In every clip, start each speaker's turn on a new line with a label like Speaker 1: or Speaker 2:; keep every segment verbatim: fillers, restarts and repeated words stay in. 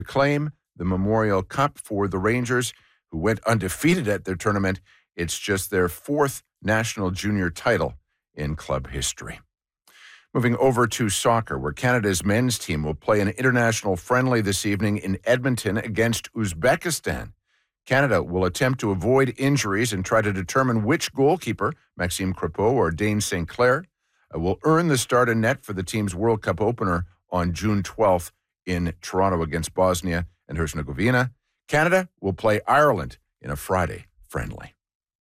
Speaker 1: claim the Memorial Cup for the Rangers, who went undefeated at their tournament. It's just their fourth national junior title in club history. Moving over to soccer, where Canada's men's team will play an international friendly this evening in Edmonton against Uzbekistan. Canada will attempt to avoid injuries and try to determine which goalkeeper, Maxime Crepeau or Dane Saint Clair, will earn the start in net for the team's World Cup opener on June twelfth in Toronto against Bosnia and Herzegovina. Canada will play Ireland in a Friday friendly.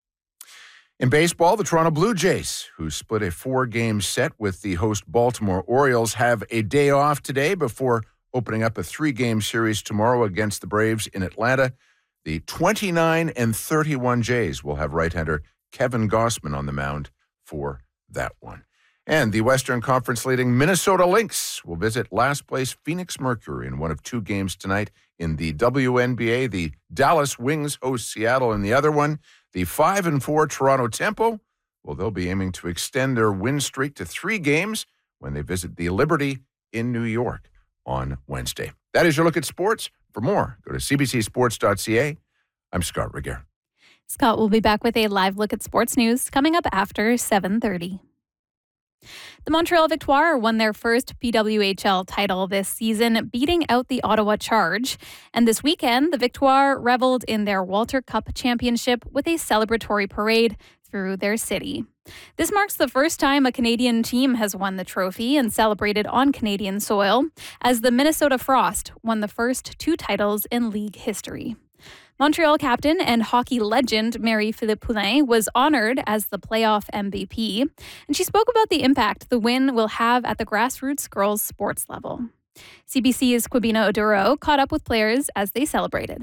Speaker 1: In baseball, the Toronto Blue Jays, who split a four-game set with the host Baltimore Orioles, have a day off today before opening up a three-game series tomorrow against the Braves in Atlanta. The twenty-nine and thirty-one Jays will have right-hander Kevin Gausman on the mound for that one. And the Western Conference leading Minnesota Lynx will visit last-place Phoenix Mercury in one of two games tonight in the W N B A. The Dallas Wings host Seattle in the other one. The five and four Toronto Tempo, well, they'll be aiming to extend their win streak to three games when they visit the Liberty in New York on Wednesday. That is your look at sports. For more, go to c b c sports dot c a. I'm Scott Regehr.
Speaker 2: Scott will be back with a live look at sports news coming up after seven thirty. The Montreal Victoire won their first P W H L title this season, beating out the Ottawa Charge. And this weekend, the Victoire reveled in their Walter Cup championship with a celebratory parade through their city. This marks the first time a Canadian team has won the trophy and celebrated on Canadian soil, as the Minnesota Frost won the first two titles in league history. Montreal captain and hockey legend Marie-Philippe Poulin was honored as the playoff M V P, and she spoke about the impact the win will have at the grassroots girls' sports level. C B C's Quibina Oduro caught up with players as they celebrated.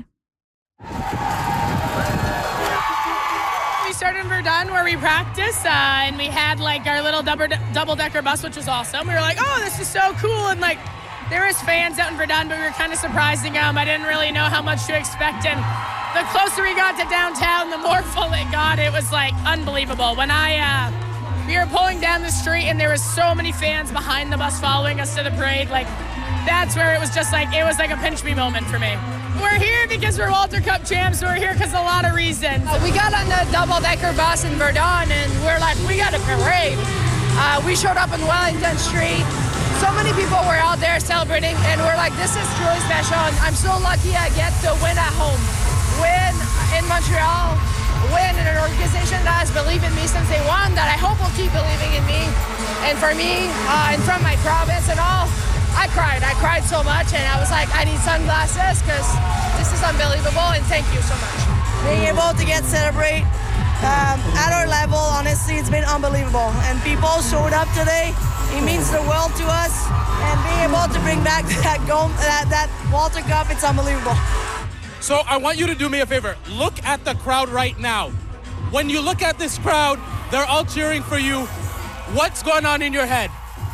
Speaker 3: We started in Verdun where we practice, uh, and we had like our little double double-decker bus, which was awesome. We were like, oh, this is so cool, and like there was fans out in Verdun, but we were kind of surprising them. I didn't really know how much to expect, and the closer we got to downtown, the more full it got. It was like unbelievable. When I, uh, we were pulling down the street and there was so many fans behind the bus following us to the parade, like that's where it was just like, it was like a pinch me moment for me. We're here because we're Walter Cup champs. We're here because of a lot of reasons.
Speaker 4: Uh, we got on the double-decker bus in Verdun and we're like, we got a parade. Uh, we showed up on Wellington Street. So many people were out there celebrating, and we're like, this is truly special. And I'm so lucky I get to win at home, win in Montreal, win in an organization that has believed in me since day one, that I hope will keep believing in me. And for me, uh, and from my province and all, I cried. I cried so much, and I was like, I need sunglasses because this is unbelievable, and thank you so much.
Speaker 5: Being able to get celebrate um, at our level, honestly, it's been unbelievable. And people showed up today. It means the world to us, and being able to bring back that gold, that, that Walter Cup, it's unbelievable.
Speaker 6: So I want you to do me a favor. Look at the crowd right now. When you look at this crowd, they're all cheering for you. What's going on in your head?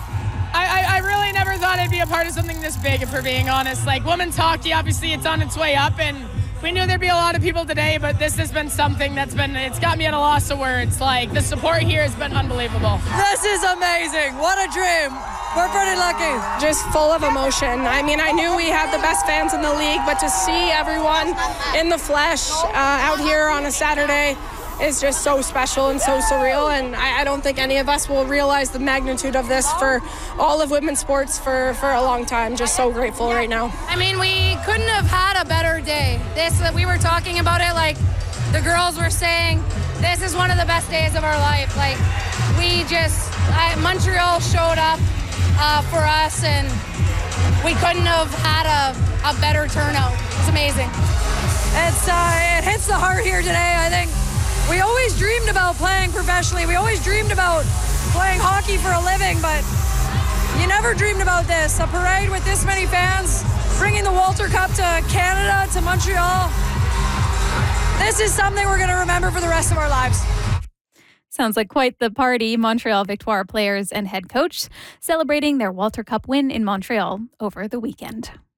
Speaker 3: I, I, I really never thought I'd be a part of something this big, if we're being honest. Like women's hockey, obviously it's on its way up, and we knew there'd be a lot of people today, but this has been something that's been, it's got me at a loss of words. Like, the support here has been unbelievable.
Speaker 5: This is amazing. What a dream. We're pretty lucky.
Speaker 4: Just full of emotion. I mean, I knew we had the best fans in the league, but to see everyone in the flesh uh, out here on a Saturday is just so special and so surreal, and I, I don't think any of us will realize the magnitude of this for all of women's sports for, for a long time. Just so grateful right now.
Speaker 7: I mean, we couldn't have had a better day. This, we were talking about it, like the girls were saying, this is one of the best days of our life. Like, we just, I, Montreal showed up uh, for us, and we couldn't have had a, a better turnout. It's amazing.
Speaker 5: It's uh, it hits the heart here today, I think. We always dreamed about playing professionally. We always dreamed about playing hockey for a living, but you never dreamed about this. A parade with this many fans, bringing the Walter Cup to Canada, to Montreal. This is something we're going to remember for the rest of our lives.
Speaker 2: Sounds like quite the party. Montreal Victoire players and head coach celebrating their Walter Cup win in Montreal over the weekend.